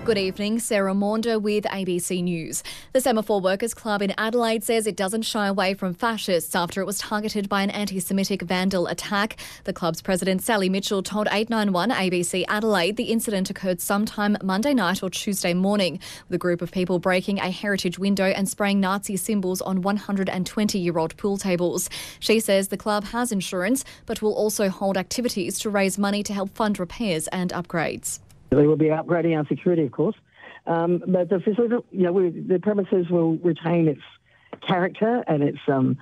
Good evening, Sarah Maunder with ABC News. The Semaphore Workers Club in Adelaide says it doesn't shy away from fascists after it was targeted by an anti-Semitic vandal attack. The club's president, Sally Mitchell, told 891 ABC Adelaide the incident occurred sometime Monday night or Tuesday morning, with a group of people breaking a heritage window and spraying Nazi symbols on 120-year-old pool tables. She says the club has insurance, but will also hold activities to raise money to help fund repairs and upgrades. We will be upgrading our security, of course, but the facility, the premises will retain its character and its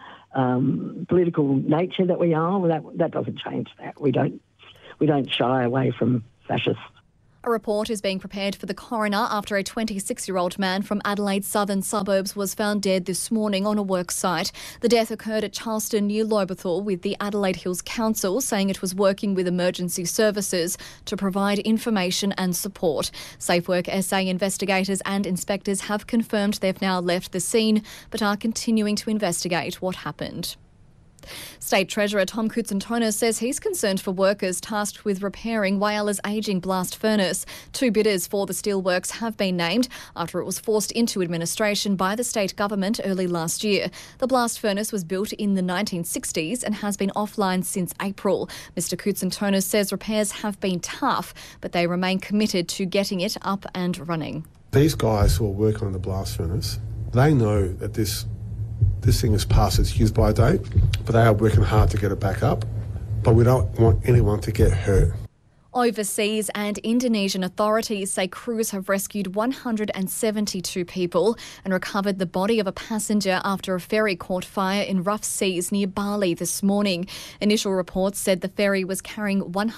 political nature that we are. That doesn't change. That we don't shy away from fascists. A report is being prepared for the coroner after a 26-year-old man from Adelaide's southern suburbs was found dead this morning on a work site. The death occurred at Charleston near Lobethal, with the Adelaide Hills Council saying it was working with emergency services to provide information and support. SafeWork SA investigators and inspectors have confirmed they've now left the scene but are continuing to investigate what happened. State Treasurer Tom Koutsantonis says he's concerned for workers tasked with repairing Whyala's ageing blast furnace. 2 bidders for the steelworks have been named after it was forced into administration by the state government early last year. The blast furnace was built in the 1960s and has been offline since April. Mr Koutsantonis says repairs have been tough, but they remain committed to getting it up and running. These guys who are working on the blast furnace, they know that this thing is past its use-by date, but they are working hard to get it back up. But we don't want anyone to get hurt. Overseas and Indonesian authorities say crews have rescued 172 people and recovered the body of a passenger after a ferry caught fire in rough seas near Bali this morning. Initial reports said the ferry was carrying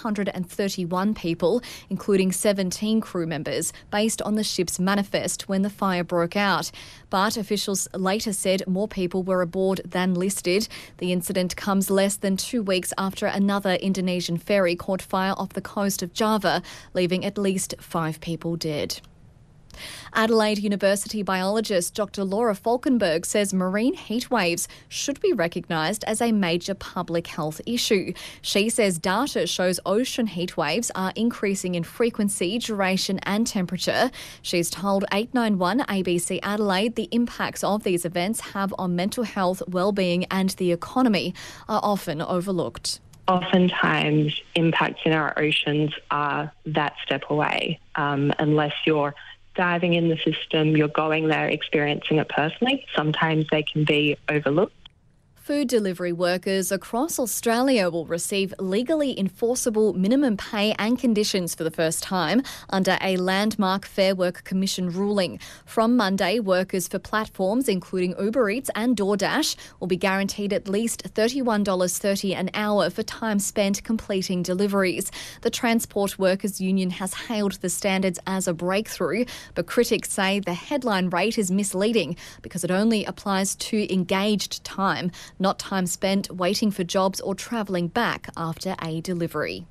131 people, including 17 crew members, based on the ship's manifest when the fire broke out. But officials later said more people were aboard than listed. The incident comes less than 2 weeks after another Indonesian ferry caught fire off the coast of Java, leaving at least 5 people dead. Adelaide University biologist Dr Laura Falkenberg says marine heat waves should be recognised as a major public health issue. She says data shows ocean heat waves are increasing in frequency, duration and temperature. She's told 891 ABC Adelaide the impacts of these events have on mental health, well-being and the economy are often overlooked. Oftentimes, impacts in our oceans are that step away. Unless you're diving in the system, you're going there, experiencing it personally. Sometimes they can be overlooked. Food delivery workers across Australia will receive legally enforceable minimum pay and conditions for the first time under a landmark Fair Work Commission ruling. From Monday, workers for platforms including Uber Eats and DoorDash will be guaranteed at least $31.30 an hour for time spent completing deliveries. The Transport Workers Union has hailed the standards as a breakthrough, but critics say the headline rate is misleading because it only applies to engaged time, not time spent waiting for jobs or travelling back after a delivery.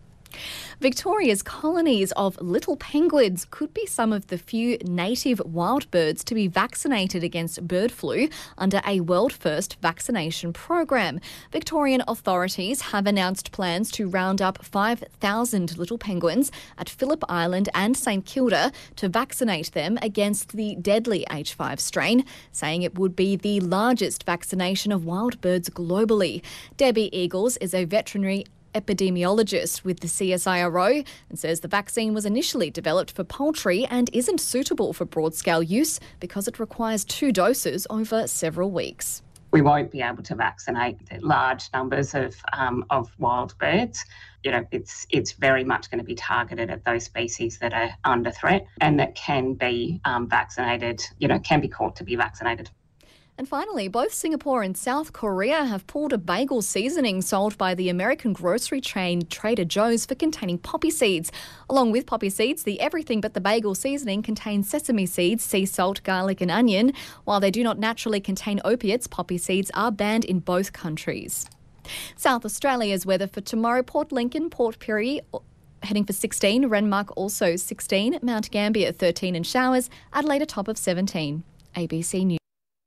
Victoria's colonies of little penguins could be some of the few native wild birds to be vaccinated against bird flu under a world-first vaccination program. Victorian authorities have announced plans to round up 5,000 little penguins at Phillip Island and St Kilda to vaccinate them against the deadly H5 strain, saying it would be the largest vaccination of wild birds globally. Debbie Eagles is a veterinary epidemiologist with the CSIRO and says the vaccine was initially developed for poultry and isn't suitable for broad-scale use because it requires 2 doses over several weeks. We won't be able to vaccinate large numbers of wild birds. It's very much going to be targeted at those species that are under threat and that can be vaccinated, can be caught to be vaccinated. And finally, both Singapore and South Korea have pulled a bagel seasoning sold by the American grocery chain Trader Joe's for containing poppy seeds. Along with poppy seeds, the Everything But the Bagel seasoning contains sesame seeds, sea salt, garlic and onion. While they do not naturally contain opiates, poppy seeds are banned in both countries. South Australia's weather for tomorrow: Port Lincoln, Port Pirie heading for 16, Renmark also 16, Mount Gambier 13 and showers, Adelaide a top of 17. ABC News.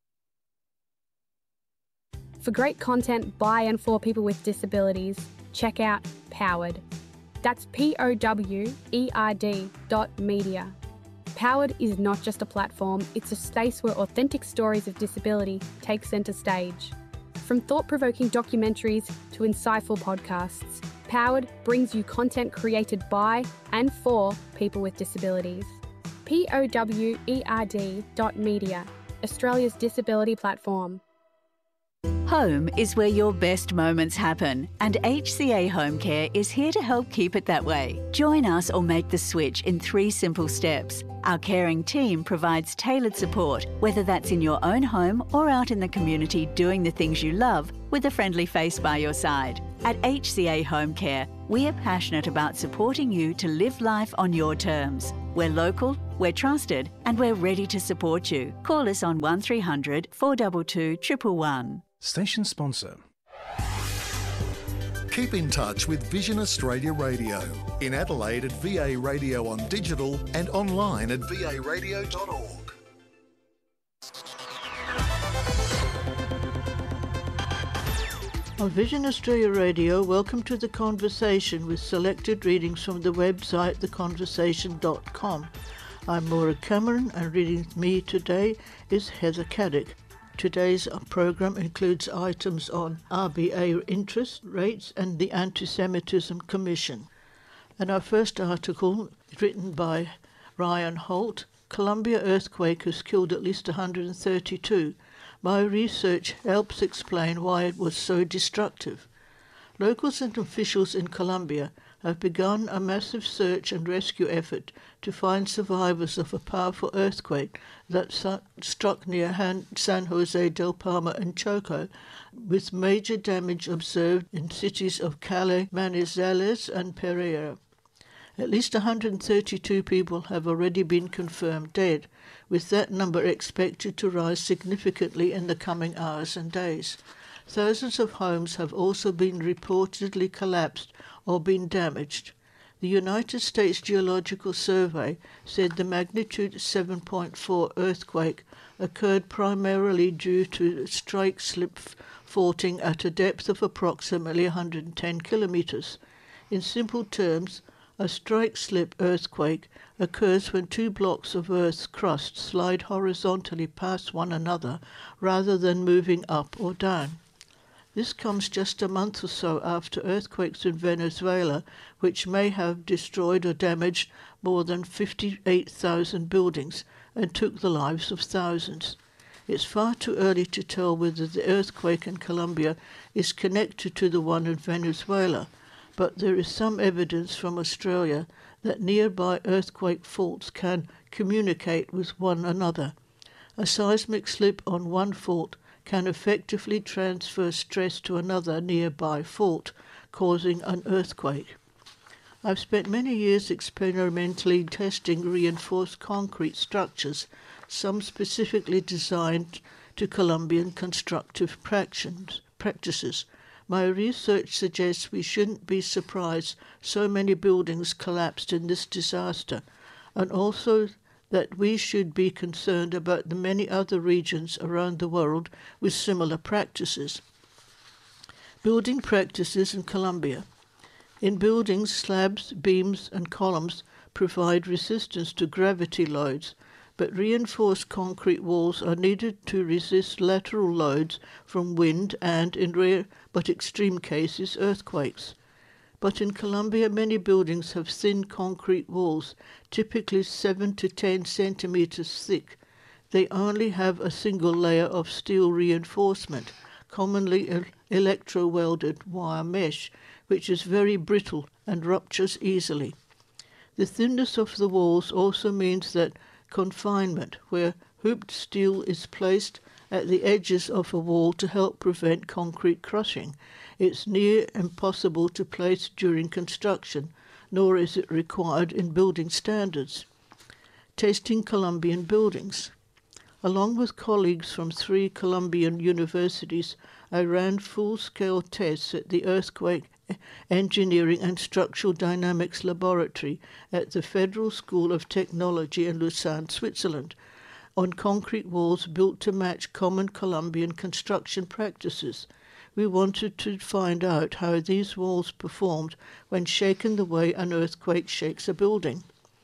For great content by and for people with disabilities, check out Powered. That's POWERD.media. Powered is not just a platform, it's a space where authentic stories of disability take centre stage. From thought-provoking documentaries to insightful podcasts, Powered brings you content created by and for people with disabilities. POWERD.media, Australia's disability platform. Home is where your best moments happen, and HCA Home Care is here to help keep it that way. Join us or make the switch in 3 simple steps. Our caring team provides tailored support, whether that's in your own home or out in the community doing the things you love with a friendly face by your side. At HCA Home Care, we are passionate about supporting you to live life on your terms. We're local, we're trusted, and we're ready to support you. Call us on 1300 422 111. Station sponsor. Keep in touch with Vision Australia Radio. In Adelaide at VA Radio on digital and online at varadio.org. On Vision Australia Radio, welcome to The Conversation with selected readings from the website theconversation.com. I'm Maura Cameron, and reading with me today is Heather Caddick. Today's program includes items on RBA interest rates and the Anti-Semitism Commission. And our first article, written by Ryan Holt, Colombia earthquake has killed at least 132. My research helps explain why it was so destructive. Locals and officials in Colombia have begun a massive search and rescue effort to find survivors of a powerful earthquake that struck near San Jose del Palma and Choco, with major damage observed in cities of Cali, Manizales and Pereira. At least 132 people have already been confirmed dead, with that number expected to rise significantly in the coming hours and days. Thousands of homes have also been reportedly collapsed or been damaged. The United States Geological Survey said the magnitude 7.4 earthquake occurred primarily due to strike-slip faulting at a depth of approximately 110 kilometres. In simple terms, a strike-slip earthquake occurs when 2 blocks of Earth's crust slide horizontally past one another rather than moving up or down. This comes just a month or so after earthquakes in Venezuela, which may have destroyed or damaged more than 58,000 buildings and took the lives of thousands. It's far too early to tell whether the earthquake in Colombia is connected to the one in Venezuela, but there is some evidence from Australia that nearby earthquake faults can communicate with one another. A seismic slip on one fault can effectively transfer stress to another nearby fault, causing an earthquake. I've spent many years experimentally testing reinforced concrete structures, some specifically designed to Colombian constructive practices. My research suggests we shouldn't be surprised so many buildings collapsed in this disaster, and also that we should be concerned about the many other regions around the world with similar practices. Building practices in Colombia. In buildings, slabs, beams and columns provide resistance to gravity loads, but reinforced concrete walls are needed to resist lateral loads from wind and, in rare but extreme cases, earthquakes. But in Colombia, many buildings have thin concrete walls, typically 7 to 10 centimeters thick. They only have a single layer of steel reinforcement, commonly electro-welded wire mesh, which is very brittle and ruptures easily. The thinness of the walls also means that confinement, where hooped steel is placed at the edges of a wall to help prevent concrete crushing. It's near impossible to place during construction, nor is it required in building standards. Testing Colombian buildings. Along with colleagues from 3 Colombian universities, I ran full-scale tests at the Earthquake Engineering and Structural Dynamics Laboratory at the Federal School of Technology in Lausanne, Switzerland, on concrete walls built to match common Colombian construction practices. We wanted to find out how these walls performed when shaken the way an earthquake shakes a building.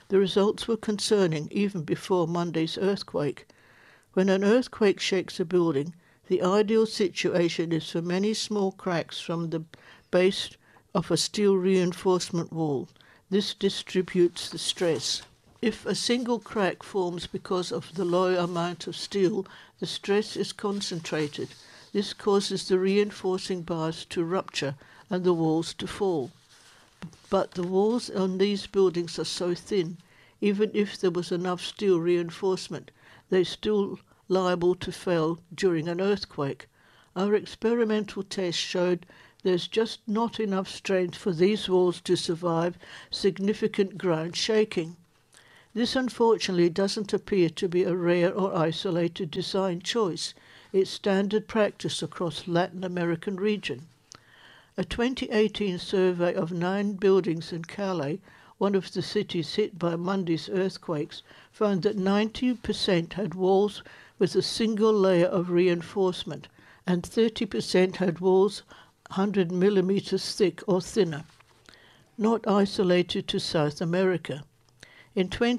The results were concerning even before Monday's earthquake. When an earthquake shakes a building, the ideal situation is for many small cracks from the base of a steel reinforcement wall. This distributes the stress. If a single crack forms because of the low amount of steel, the stress is concentrated. This causes the reinforcing bars to rupture and the walls to fall. But the walls on these buildings are so thin, even if there was enough steel reinforcement, they're still liable to fail during an earthquake. Our experimental test showed there's just not enough strength for these walls to survive significant ground shaking. This unfortunately doesn't appear to be a rare or isolated design choice. It's standard practice across Latin American region. A 2018 survey of 9 buildings in Calais, one of the cities hit by Monday's earthquakes, found that 90% had walls with a single layer of reinforcement and 30% had walls 100 millimeters thick or thinner. Not isolated to South America. In